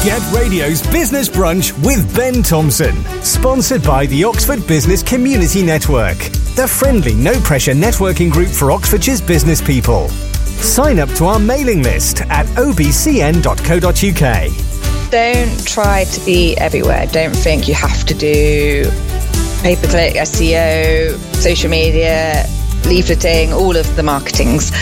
Get Radio's Business Brunch with Ben Thompson. Sponsored by the Oxford Business Community Network, the friendly, no-pressure networking group for Oxfordshire's business people. Sign up to our mailing list at obcn.co.uk. Don't try to be everywhere. Don't think you have to do pay-per-click, SEO, social media, leafleting, all of the marketings.